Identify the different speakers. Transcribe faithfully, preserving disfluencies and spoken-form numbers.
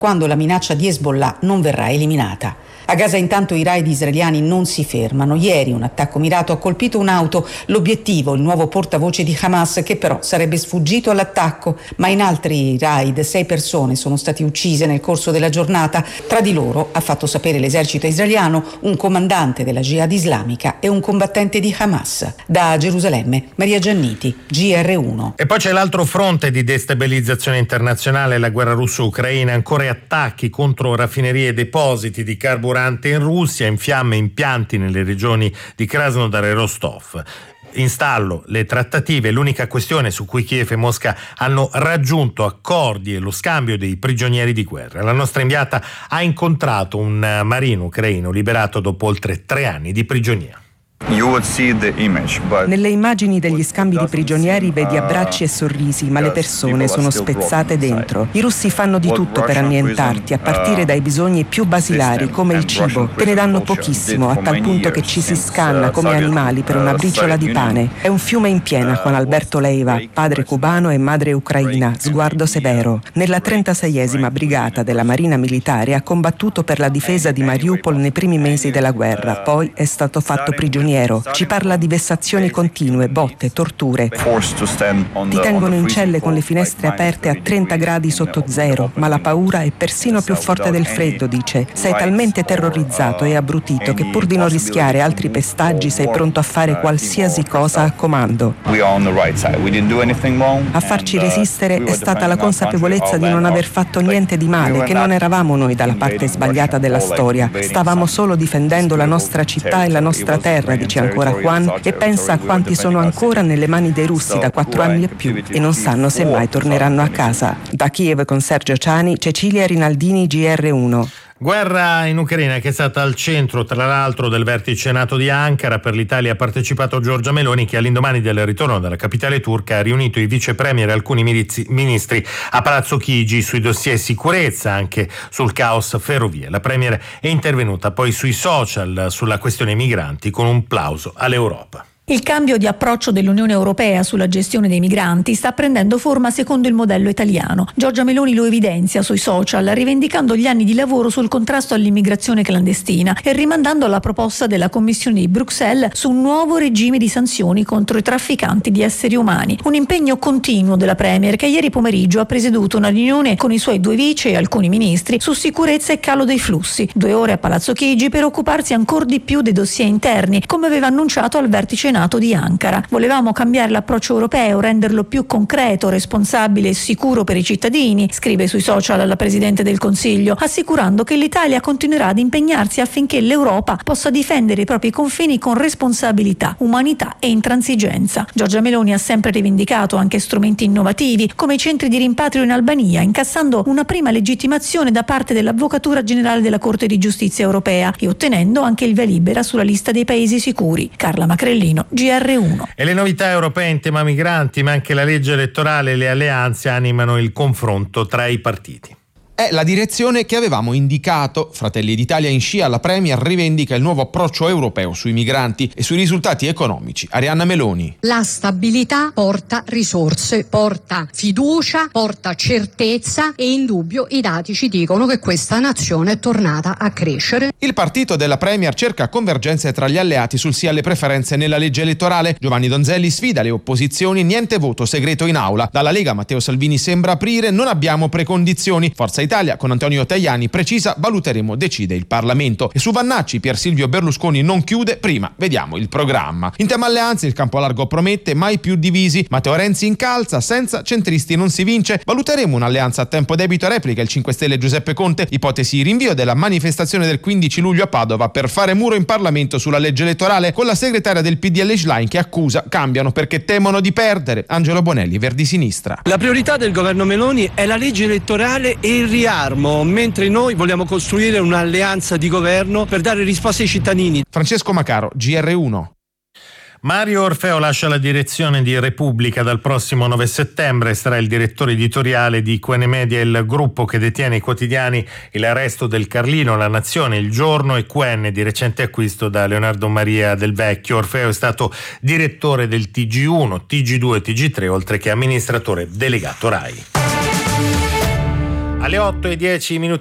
Speaker 1: quando la minaccia di Hezbollah non verrà eliminata. A Gaza intanto i raid israeliani non si fermano. Ieri un attacco mirato ha colpito un'auto, l'obiettivo il nuovo portavoce di Hamas, che però sarebbe sfuggito all'attacco, ma in altri raid sei persone sono state uccise nel corso della giornata. Tra di loro, ha fatto sapere l'esercito israeliano, un comandante della Jihad islamica e un combattente di Hamas. Da Gerusalemme, Maria Gianniti, G R uno.
Speaker 2: E poi c'è l'altro fronte di destabilizzazione internazionale, la guerra russo-ucraina, ancora attacchi contro raffinerie e depositi di carburante in Russia, in fiamme impianti nelle regioni di Krasnodar e Rostov. In stallo le trattative, l'unica questione su cui Kiev e Mosca hanno raggiunto accordi è lo scambio dei prigionieri di guerra. La nostra inviata ha incontrato un marino ucraino liberato dopo oltre tre anni di prigionia.
Speaker 3: Nelle immagini degli scambi di prigionieri vedi abbracci e sorrisi, ma le persone sono spezzate dentro. I russi fanno di tutto per annientarti, a partire dai bisogni più basilari, come il cibo. Te ne danno pochissimo, a tal punto che ci si scanna come animali per una briciola di pane. È un fiume in piena con Alberto Leiva, padre cubano e madre ucraina, sguardo severo. Nella trentaseiesima brigata della Marina Militare ha combattuto per la difesa di Mariupol nei primi mesi della guerra, poi è stato fatto prigioniero. Ci parla di vessazioni continue, botte, torture. Ti tengono in celle con le finestre aperte a trenta gradi sotto zero, ma la paura è persino più forte del freddo, dice. Sei talmente terrorizzato e abbrutito che pur di non rischiare altri pestaggi sei pronto a fare qualsiasi cosa a comando. A farci resistere è stata la consapevolezza di non aver fatto niente di male, che non eravamo noi dalla parte sbagliata della storia. Stavamo solo difendendo la nostra città e la nostra terra, dice ancora Juan, e pensa a quanti sono ancora nelle mani dei russi da quattro anni e più e non sanno se mai torneranno a casa. Da Kiev con Sergio Ciani, Cecilia Rinaldini, G R uno.
Speaker 2: Guerra in Ucraina che è stata al centro, tra l'altro, del vertice NATO di Ankara. Per l'Italia ha partecipato Giorgia Meloni, che all'indomani del ritorno dalla capitale turca ha riunito i vice premier e alcuni ministri a Palazzo Chigi sui dossier sicurezza, anche sul caos ferrovie. La premier è intervenuta poi sui social sulla questione migranti con un plauso all'Europa.
Speaker 4: Il cambio di approccio dell'Unione Europea sulla gestione dei migranti sta prendendo forma secondo il modello italiano. Giorgia Meloni lo evidenzia sui social, rivendicando gli anni di lavoro sul contrasto all'immigrazione clandestina e rimandando alla proposta della Commissione di Bruxelles su un nuovo regime di sanzioni contro i trafficanti di esseri umani. Un impegno continuo della Premier, che ieri pomeriggio ha presieduto una riunione con i suoi due vice e alcuni ministri su sicurezza e calo dei flussi. Due ore a Palazzo Chigi per occuparsi ancor di più dei dossier interni, come aveva annunciato al vertice NATO di Ankara. Volevamo cambiare l'approccio europeo, renderlo più concreto, responsabile e sicuro per i cittadini, scrive sui social la Presidente del Consiglio, assicurando che l'Italia continuerà ad impegnarsi affinché l'Europa possa difendere i propri confini con responsabilità, umanità e intransigenza. Giorgia Meloni ha sempre rivendicato anche strumenti innovativi, come i centri di rimpatrio in Albania, incassando una prima legittimazione da parte dell'Avvocatura Generale della Corte di Giustizia Europea e ottenendo anche il via libera sulla lista dei paesi sicuri. Carla Macrellino, G R uno.
Speaker 2: E le novità europee in tema migranti, ma anche la legge elettorale e le alleanze animano il confronto tra i partiti.
Speaker 5: È la direzione che avevamo indicato. Fratelli d'Italia in scia alla Premier rivendica il nuovo approccio europeo sui migranti e sui risultati economici. Arianna Meloni.
Speaker 6: La stabilità porta risorse, porta fiducia, porta certezza e in dubbio i dati ci dicono che questa nazione è tornata a crescere.
Speaker 5: Il partito della Premier cerca convergenze tra gli alleati sul sì alle preferenze nella legge elettorale. Giovanni Donzelli sfida le opposizioni, niente voto segreto in aula. Dalla Lega Matteo Salvini sembra aprire, non abbiamo precondizioni. Forza Italia con Antonio Tajani precisa, valuteremo, decide il Parlamento. E su Vannacci Pier Silvio Berlusconi non chiude, prima vediamo il programma. In tema alleanze il campo largo promette, mai più divisi. Matteo Renzi incalza, senza centristi non si vince. Valuteremo un'alleanza a tempo debito, replica il cinque Stelle Giuseppe Conte. Ipotesi rinvio della manifestazione del quindici luglio a Padova per fare muro in Parlamento sulla legge elettorale, con la segretaria del P D L Schlein che accusa cambiano perché temono di perdere. Angelo Bonelli, Verdi Sinistra.
Speaker 7: La priorità del governo Meloni è la legge elettorale e il riarmo, mentre noi vogliamo costruire un'alleanza di governo per dare risposte ai cittadini.
Speaker 5: Francesco Macaro, G R uno.
Speaker 2: Mario Orfeo lascia la direzione di Repubblica dal prossimo nove settembre, sarà il direttore editoriale di Qene Media, il gruppo che detiene i quotidiani Il Resto del Carlino, La Nazione, Il Giorno e Qene, di recente acquisto da Leonardo Maria Del Vecchio. Orfeo è stato direttore del T G uno, T G due e T G tre, oltre che amministratore delegato RAI. Alle otto e dieci minuti